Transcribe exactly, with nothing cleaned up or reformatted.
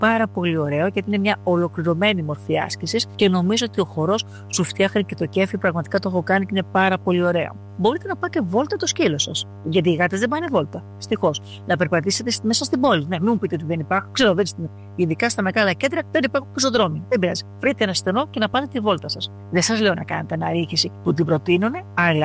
πάρα πολύ ωραίο γιατί είναι μια ολοκληρωμένη μορφή άσκησης και νομίζω ότι ο χορός σου φτιάχνει και το κέφι. Πραγματικά το έχω κάνει και είναι πάρα πολύ ωραίο. Μπορείτε να πάτε βόλτα το σκύλο σας. Γιατί οι γάτες δεν πάνε βόλτα. Ευτυχώς. Να περπατήσετε μέσα στην πόλη. Ναι, μην μου πείτε ότι δεν υπάρχουν. Ξέρω, δεν είναι. Ειδικά στα μεγάλα κέντρα δεν υπάρχουν πεζοδρόμια. Δεν πειράζει. Βρείτε ένα στενό και να πάτε τη βόλτα σας. Δεν σας λέω να κάνετε αναρρίχηση που την προτείνουν, αλλά